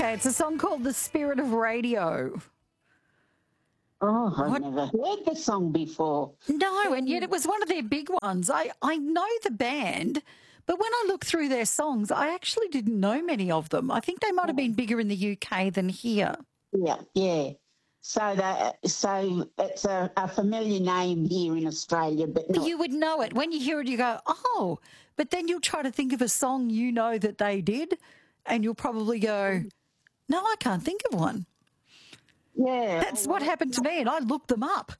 Okay, it's a song called The Spirit of Radio. Oh, I've never heard the song before. No, and yet it was one of their big ones. I know the band, but when I look through their songs, I actually didn't know many of them. I think they might have been bigger in the UK than here. Yeah. So it's a familiar name here in Australia, but not. You would know it. When you hear it, you go, oh, but then you'll try to think of a song you know that they did, and you'll probably go, no, I can't think of one. Yeah. That's what happened to me, and I looked them up.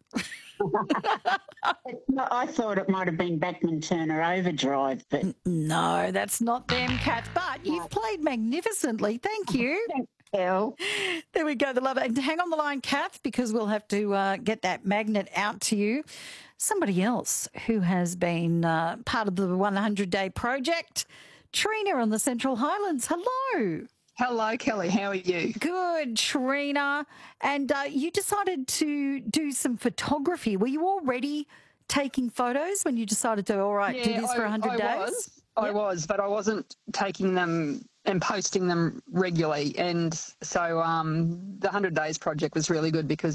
I thought it might have been Bachman Turner Overdrive, but no, that's not them, Kath. But you've played magnificently. Thank you. Thanks, Elle. There we go. The love. And hang on the line, Kath, because we'll have to get that magnet out to you. Somebody else who has been part of the 100-day project, Trina on the Central Highlands. Hello. Hello, Kelly. How are you? Good, Trina. And you decided to do some photography. Were you already taking photos when you decided to, do this for 100 days? I was, but I wasn't taking them and posting them regularly. And so the 100 Days project was really good because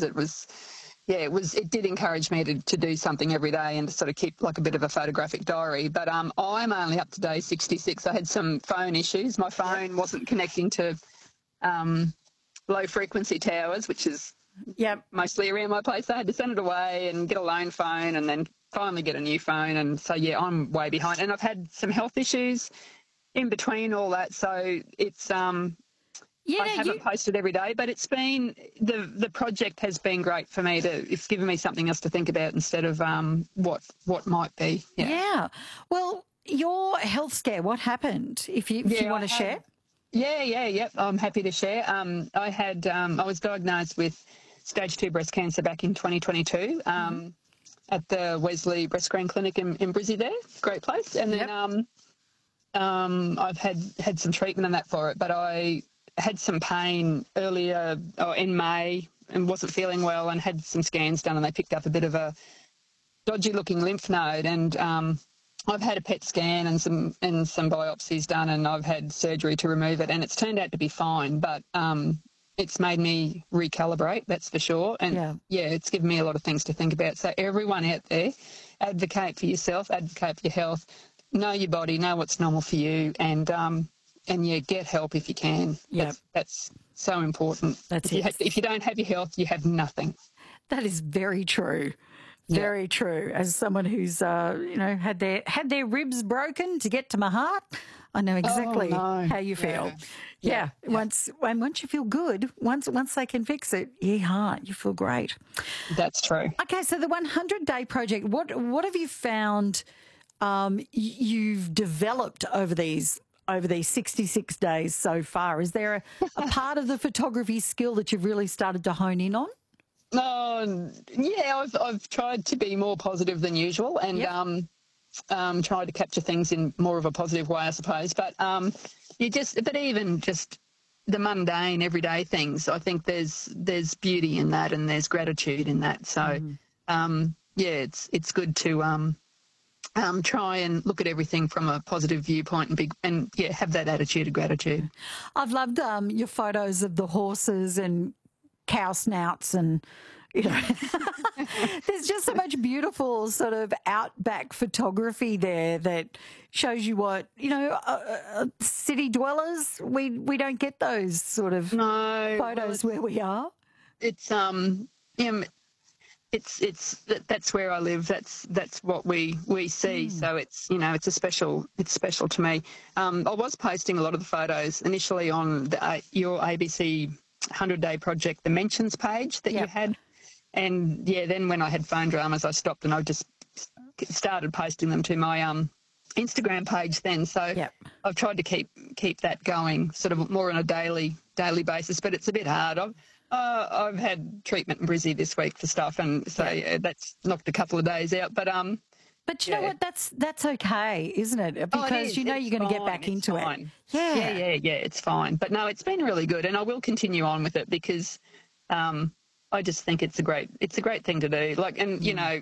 it did encourage me to do something every day and to sort of keep like a bit of a photographic diary. But I'm only up to day 66. I had some phone issues. My phone wasn't connecting to low frequency towers, which is mostly around my place. I had to send it away and get a loan phone and then finally get a new phone. And so, I'm way behind. And I've had some health issues in between all that. So it's I haven't posted every day, but it's been the project has been great for me. It's given me something else to think about instead of what might be. Yeah. Well, your health scare, what happened? If you want to share. Yeah. I'm happy to share. I was diagnosed with stage 2 breast cancer back in 2022 at the Wesley Breast Screen Clinic in Brizzy there. Great place. And then I've had some treatment and that for it, but I had some pain earlier in May and wasn't feeling well and had some scans done and they picked up a bit of a dodgy looking lymph node and I've had a PET scan and some biopsies done and I've had surgery to remove it and it's turned out to be fine, but it's made me recalibrate, that's for sure. And it's given me a lot of things to think about. So everyone out there, advocate for yourself, advocate for your health, know your body, know what's normal for you and get help if you can. That's so important. If you don't have your health, you have nothing. That is very true. Very true. As someone who's had their ribs broken to get to my heart, I know exactly how you feel. Yeah. Once you feel good, once they can fix it, you feel great. That's true. Okay, so the 100-day project. What have you found? You've developed over these 66 days so far. Is there a part of the photography skill that you've really started to hone in on? I've tried to be more positive than usual and tried to capture things in more of a positive way, I suppose. But even just the mundane, everyday things, I think there's beauty in that and there's gratitude in that. So, it's good to try and look at everything from a positive viewpoint and have that attitude of gratitude. I've loved your photos of the horses and cow snouts and, there's just so much beautiful sort of outback photography there that shows you what, city dwellers, we don't get those sort of photos where we are. It's, that's where I live. That's what we see. So it's it's special to me. I was posting a lot of the photos initially on your ABC 100-day project, the mentions page that you had, and then when I had phone dramas, I stopped and I just started posting them to my Instagram page. Then I've tried to keep that going, sort of more on a daily basis, but it's a bit hard. I've had treatment in Brizzy this week for stuff, and so that's knocked a couple of days out. But you know what? That's okay, isn't it? Because you're going to get back into it. Yeah, it's fine. But no, it's been really good, and I will continue on with it because I just think it's a great thing to do.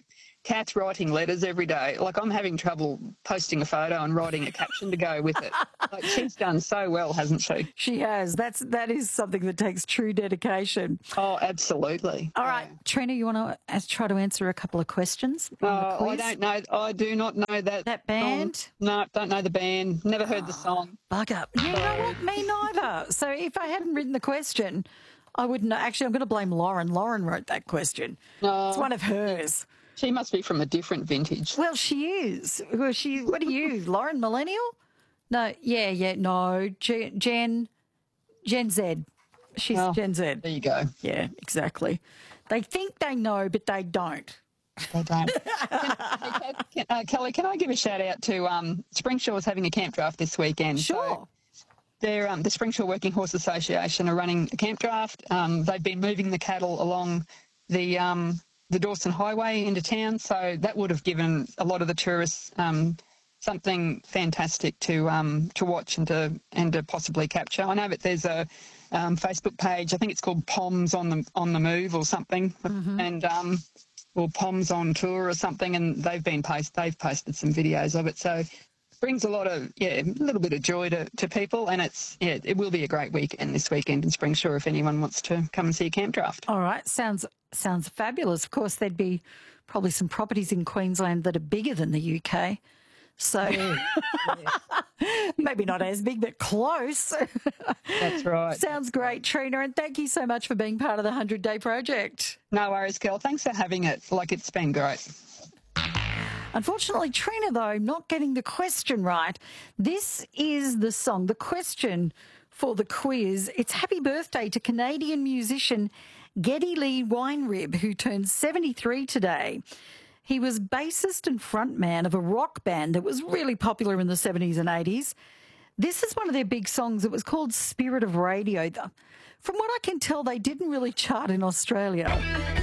Kath writing letters every day. Like, I'm having trouble posting a photo and writing a caption to go with it. Like, she's done so well, hasn't she? She has. That is something that takes true dedication. Oh, absolutely. All right, Trina, you want to try to answer a couple of questions? I don't know. I do not know that band. Song. No, don't know the band. Never heard the song. Bugger. You know what? Me neither. So if I hadn't written the question, I wouldn't know. Actually, I'm going to blame Lauren. Lauren wrote that question. It's one of hers. She must be from a different vintage. Well, she is. What are you, Lauren, millennial? No, no, Gen Z. She's Gen Z. There you go. Yeah, exactly. They think they know, but they don't. They don't. Kelly, can I give a shout out to Springshaw's having a camp draft this weekend? Sure. So they're, the Springshaw Working Horse Association are running a camp draft. They've been moving the cattle along the Dawson Highway into town, so that would have given a lot of the tourists something fantastic to watch and to possibly capture. I know that there's a Facebook page. I think it's called Poms on the Move or something, and or Poms on Tour or something. And they've posted some videos of it. So it brings a little bit of joy to people, and it will be a great weekend this weekend in Springshaw if anyone wants to come and see a camp draft. All right, sounds fabulous. Of course, there'd be probably some properties in Queensland that are bigger than the UK. So maybe not as big, but close. That's right. Sounds great, Trina, and thank you so much for being part of the 100-Day Project. No worries, Kel. Thanks for having it. It's been great. Unfortunately, Trina, though, not getting the question right. This is the song, the question for the quiz. It's Happy Birthday to Canadian musician Geddy Lee Weinrib, who turned 73 today. He was bassist and frontman of a rock band that was really popular in the 70s and 80s. This is one of their big songs. It was called Spirit of Radio. From what I can tell, they didn't really chart in Australia.